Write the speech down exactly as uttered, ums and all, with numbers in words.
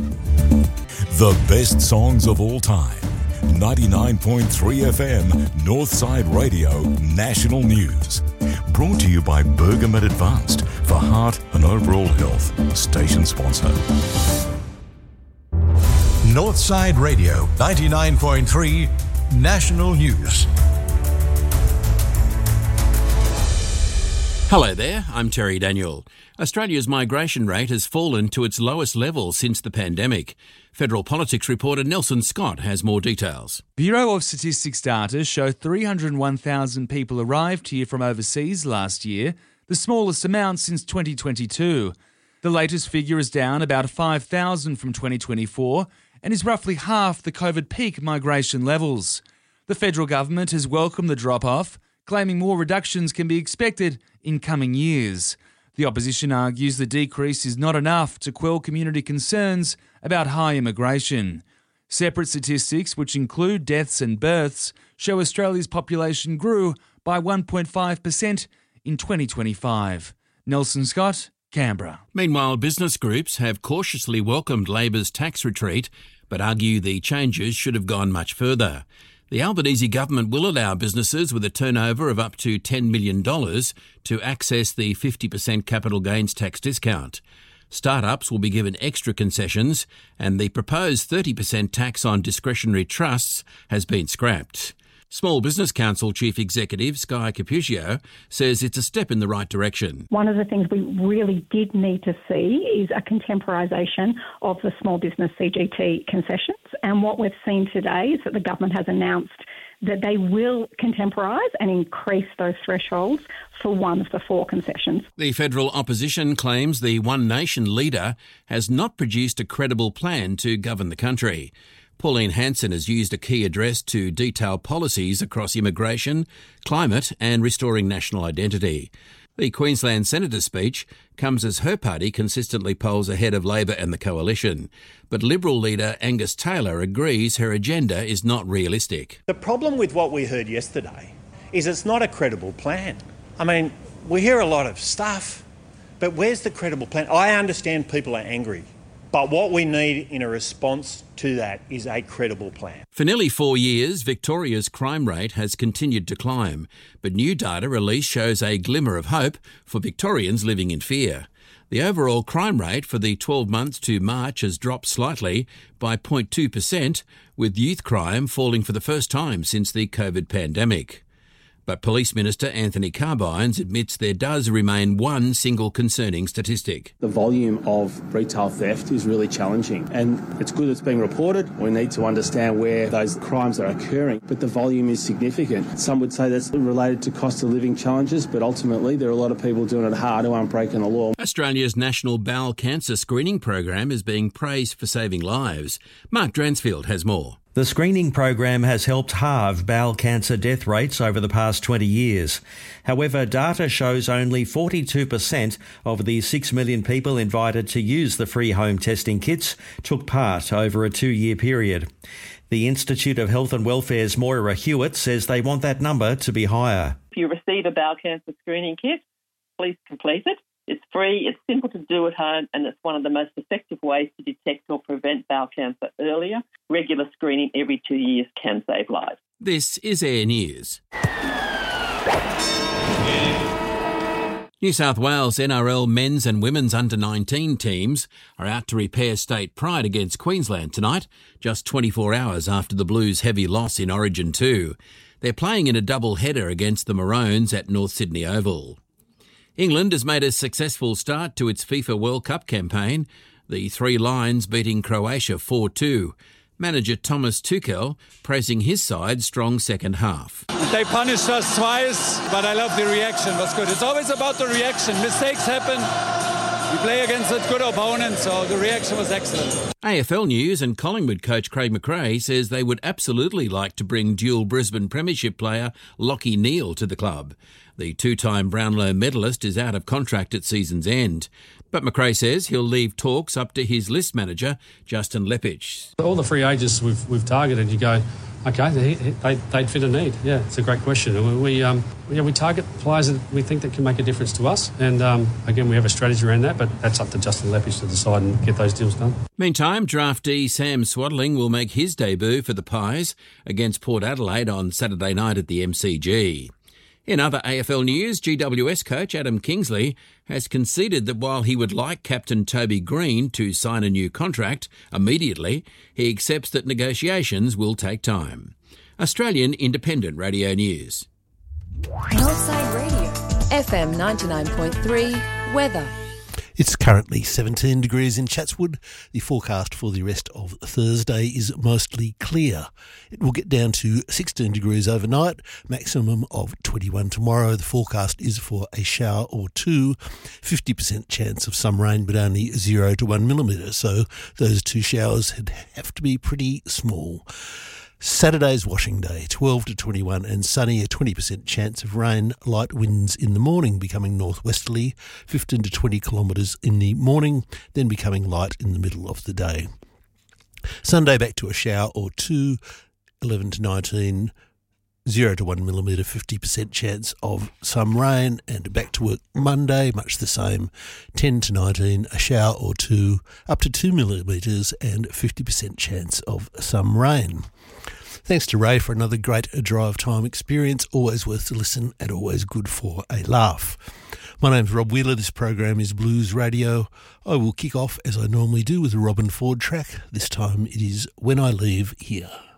The best songs of all time. ninety-nine point three F M, Northside Radio, National News. Brought to you by Bergamet Advanced for heart and overall health. Station sponsor. Northside Radio, ninety-nine point three, National News. Hello there, I'm Terry Daniel. Australia's migration rate has fallen to its lowest level since the pandemic. Federal Politics reporter Nelson Scott has more details. Bureau of Statistics data show three hundred one thousand people arrived here from overseas last year, the smallest amount since twenty twenty-two. The latest figure is down about five thousand from twenty twenty-four and is roughly half the COVID peak migration levels. The federal government has welcomed the drop-off, claiming more reductions can be expected in coming years. The opposition argues the decrease is not enough to quell community concerns about high immigration. Separate statistics, which include deaths and births, show Australia's population grew by one point five percent in twenty twenty-five. Nelson Scott, Canberra. Meanwhile, business groups have cautiously welcomed Labor's tax retreat, but argue the changes should have gone much further. The Albanese government will allow businesses with a turnover of up to ten million dollars to access the fifty percent capital gains tax discount. Startups will be given extra concessions, and the proposed thirty percent tax on discretionary trusts has been scrapped. Small Business Council Chief Executive Sky Cappuccio says it's a step in the right direction. One of the things we really did need to see is a contemporisation of the small business C G T concessions. And what we've seen today is that the government has announced that they will contemporise and increase those thresholds for one of the four concessions. The federal opposition claims the One Nation leader has not produced a credible plan to govern the country. Pauline Hanson has used a key address to detail policies across immigration, climate and restoring national identity. The Queensland Senator's speech comes as her party consistently polls ahead of Labor and the Coalition. But Liberal leader Angus Taylor agrees her agenda is not realistic. The problem with what we heard yesterday is it's not a credible plan. I mean, we hear a lot of stuff, but where's the credible plan? I understand people are angry. But what we need in a response to that is a credible plan. For nearly four years, Victoria's crime rate has continued to climb, but new data released shows a glimmer of hope for Victorians living in fear. The overall crime rate for the twelve months to March has dropped slightly by zero point two percent, with youth crime falling for the first time since the COVID pandemic. But Police Minister Anthony Carbines admits there does remain one single concerning statistic. The volume of retail theft is really challenging, and it's good it's being reported. We need to understand where those crimes are occurring, but the volume is significant. Some would say that's related to cost of living challenges, but ultimately there are a lot of people doing it hard who aren't breaking the law. Australia's National Bowel Cancer Screening Program is being praised for saving lives. Mark Dransfield has more. The screening program has helped halve bowel cancer death rates over the past twenty years. However, data shows only forty-two percent of the six million people invited to use the free home testing kits took part over a two-year period. The Institute of Health and Welfare's Moira Hewitt says they want that number to be higher. If you receive a bowel cancer screening kit, please complete it. It's free, it's simple to do at home, and it's one of the most effective ways to detect or prevent bowel cancer earlier. Regular screening every two years can save lives. This is Air News. New South Wales N R L men's and women's under nineteen teams are out to repair state pride against Queensland tonight, just twenty-four hours after the Blues' heavy loss in Origin two. They're playing in a double header against the Maroons at North Sydney Oval. England has made a successful start to its FIFA World Cup campaign, the Three Lions beating Croatia four two. Manager Thomas Tuchel praising his side's strong second half. They punished us twice, but I love the reaction. It was good. It's always about the reaction. Mistakes happen. We play against a good opponent, so the reaction was excellent. A F L News and Collingwood coach Craig McRae says they would absolutely like to bring dual Brisbane Premiership player Lachie Neale to the club. The two-time Brownlow medalist is out of contract at season's end. But McRae says he'll leave talks up to his list manager, Justin Lepich. All the free agents we've, we've targeted, you go, okay, they, they, they'd fit a need. Yeah, it's a great question. We, we, um, yeah, we target players that we think that can make a difference to us. And, um, again, we have a strategy around that, but that's up to Justin Lepich to decide and get those deals done. Meantime, draftee Sam Swaddling will make his debut for the Pies against Port Adelaide on Saturday night at the M C G. In other A F L news, G W S coach Adam Kingsley has conceded that while he would like captain Toby Green to sign a new contract immediately, he accepts that negotiations will take time. Australian Independent Radio News. Northside Radio, F M ninety-nine point three, weather. It's currently seventeen degrees in Chatswood. The forecast for the rest of Thursday is mostly clear. It will get down to sixteen degrees overnight, maximum of twenty-one tomorrow. The forecast is for a shower or two, fifty percent chance of some rain, but only zero to one millimetre, so those two showers would have to be pretty small. Saturday's washing day, twelve to twenty-one and sunny, a twenty percent chance of rain, light winds in the morning becoming northwesterly, fifteen to twenty kilometres in the morning, then becoming light in the middle of the day. Sunday back to a shower or two, eleven to nineteen, zero to one millimetre, fifty percent chance of some rain, and back to work Monday, much the same, ten to nineteen, a shower or two, up to two millimetres and fifty percent chance of some rain. Thanks to Ray for another great drive time experience, always worth to listen and always good for a laugh. My name's Rob Wheeler, this program is Blues Radio. I will kick off as I normally do with a Robin Ford track. This time it is When I Leave Here.